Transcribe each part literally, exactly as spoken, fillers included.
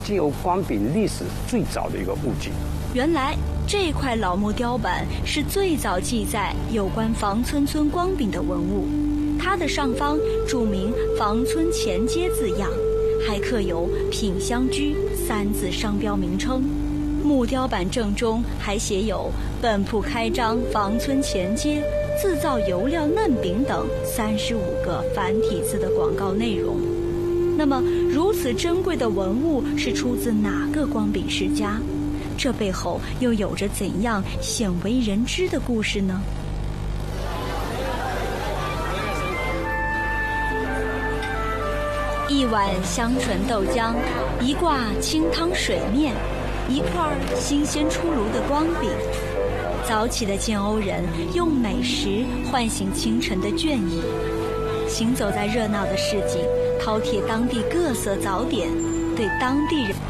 经由光柄历史最早的一个物景。 原来这块老木雕板是最早记载有关房村村光柄的文物，它的上方注明房村前街字样，还刻有品香居三字商标名称。木雕板正中还写有本铺开张房村前街自造油料嫩饼等三十五个繁体字的广告内容。那么如此珍贵的文物是出自哪个光柄世家？这背后又有着怎样鲜为人知的故事呢？一碗香醇豆浆，一挂清汤水面，一块新鲜出炉的光饼。早起的建瓯人用美食唤醒清晨的倦意，行走在热闹的市井，饕餮当地各色早点，对当地人。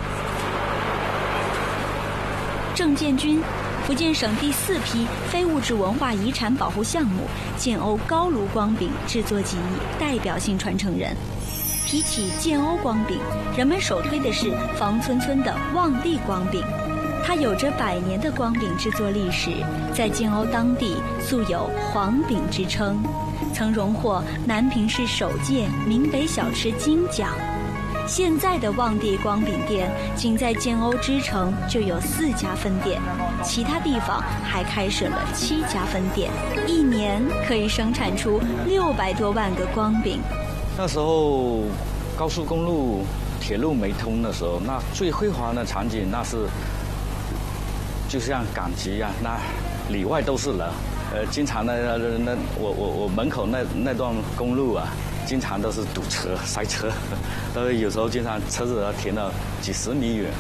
郑建军，福建省第四批非物质文化遗产保护项目建瓯高炉光饼制作技艺代表性传承人。提起建瓯光饼，人们首推的是房村村的望帝光饼，它有着百年的光饼制作历史，在建瓯当地素有黄饼之称，曾荣获南平市首届闽北小吃金奖。现在的望帝光饼店仅在建瓯支城就有四家分店，其他地方还开设了七家分店，一年可以生产出六百多万个光饼。 那时候高速公路、铁路没通的时候，那最辉煌的场景，那是就像赶集啊，那里外都是人，呃，经常的那我我我门口那那段公路啊，经常都是堵车、塞车，呃，有时候经常车子停了几十米远。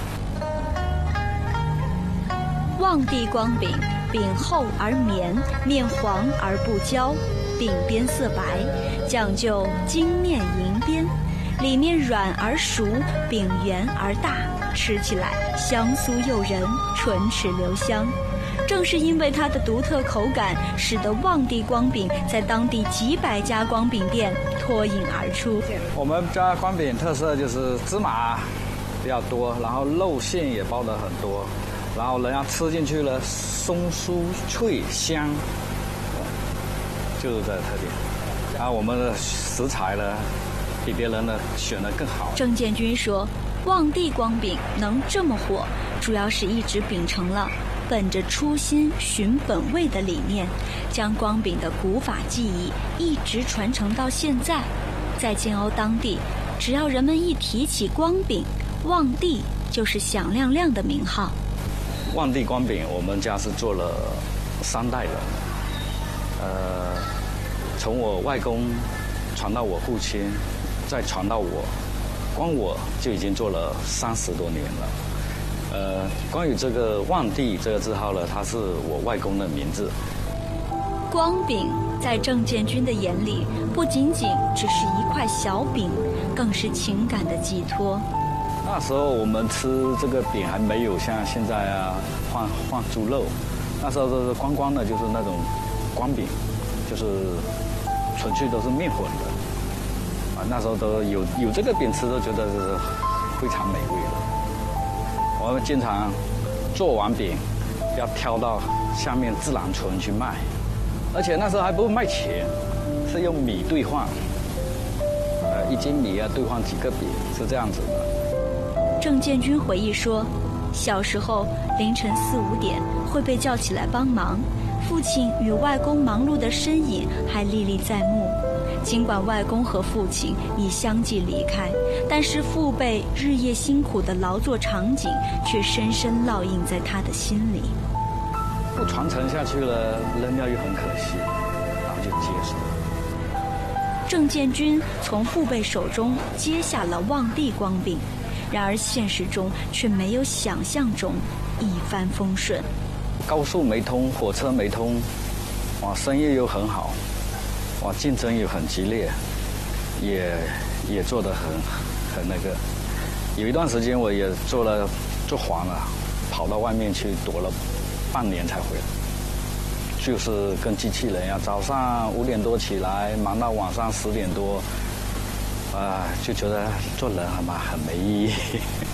望帝光饼，饼厚而绵，面黄而不焦，饼边色白，讲究金面银边，里面软而熟，饼圆而大，吃起来香酥诱人，唇齿留香。正是因为它的独特口感，使得望帝光饼在当地几百家光饼店脱颖而出。 我们家光饼特色就是芝麻比较多，然后肉馅也包得很多，然后人家吃进去了松酥脆香，就是这个特点。然后我们的食材呢，比别人呢选得更好。 郑建军说，望帝光饼能这么火，主要是一直秉承了本着初心寻本味的理念，将光饼的古法技艺一直传承到现在。在建瓯当地，只要人们一提起光饼，望帝就是响亮亮的名号。 望帝光饼，我们家是做了三代人，呃，从我外公传到我父亲，再传到我，光我就已经做了三十多年了。呃，关于这个望帝这个字号呢，它是我外公的名字。 光饼在郑建军的眼里，不仅仅只是一块小饼，更是情感的寄托。 那时候我们吃这个饼还没有像现在啊放放猪肉，那时候都是光光的，就是那种光饼，就是纯粹都是面混的啊。那时候都有有这个饼吃，都觉得是非常美味的。我们经常做完饼要挑到下面自然村去卖，而且那时候还不卖钱，是用米兑换，呃，一斤米要兑换几个饼，是这样子的。 郑建军回忆说，小时候凌晨四五点会被叫起来帮忙，父亲与外公忙碌的身影还历历在目。尽管外公和父亲已相继离开，但是父辈日夜辛苦的劳作场景却深深烙印在他的心里。 不传承下去了，扔掉又很可惜，然后就接受。 郑建军从父辈手中接下了望帝光饼，然而现实中却没有想象中一帆风顺。 高速没通，火车没通，哇，生意又很好，哇，竞争又很激烈，也也做得很很那个。有一段时间我也做了做黄了，跑到外面去躲了半年才回来，就是跟机器人呀，早上五点多起来，忙到晚上十点多，啊、呃，就觉得做人很嘛很没意义。